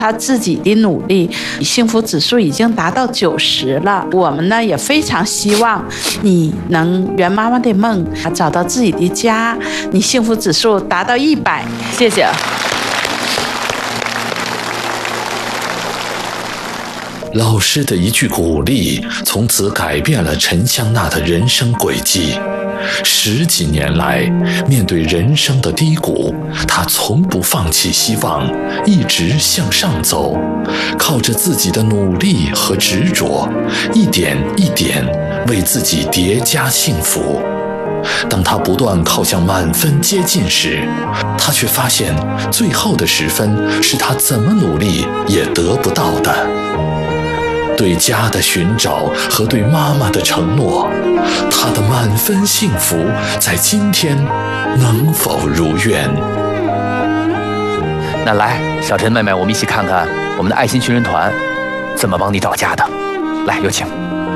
他自己的努力，幸福指数已经达到90了。我们呢也非常希望你能圆妈妈的梦，找到自己的家，你幸福指数达到100。谢谢。 老师的一句鼓励，从此改变了陈香娜的人生轨迹。10几年来，面对人生的低谷，她从不放弃希望，一直向上走，靠着自己的努力和执着，一点一点为自己叠加幸福。当她不断靠向满分接近时，她却发现最后的10分是她怎么努力也得不到的。对家的寻找和对妈妈的承诺，她的满分幸福在今天能否如愿？ 那来，小陈妹妹，我们一起看看我们的爱心寻人团怎么帮你找家的。来，有请。